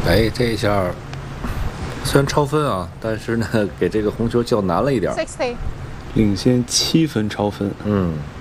哎，这一下虽然超分啊，但是呢，给这个红球较难了一点。 60。 领先7分超分。 嗯。